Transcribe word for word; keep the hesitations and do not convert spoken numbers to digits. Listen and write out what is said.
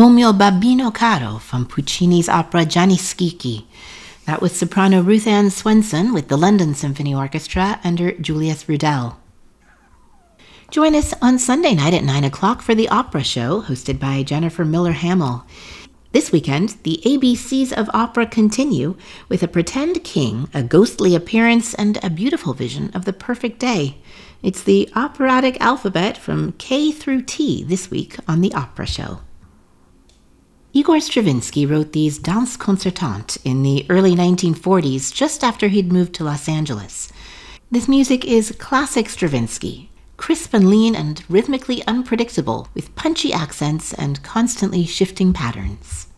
O mio babbino caro from Puccini's opera Gianni Schicchi. That was soprano Ruth Ann Swenson with the London Symphony Orchestra under Julius Rudel. Join us on Sunday night at nine o'clock for the Opera Show, hosted by Jennifer Miller Hamill. This weekend, the A B Cs of opera continue with a pretend king, a ghostly appearance, and a beautiful vision of the perfect day. It's the operatic alphabet from K through T this week on the Opera Show. Igor Stravinsky wrote these Danse Concertante in the early nineteen forties, just after he'd moved to Los Angeles. This music is classic Stravinsky, crisp and lean and rhythmically unpredictable, with punchy accents and constantly shifting patterns.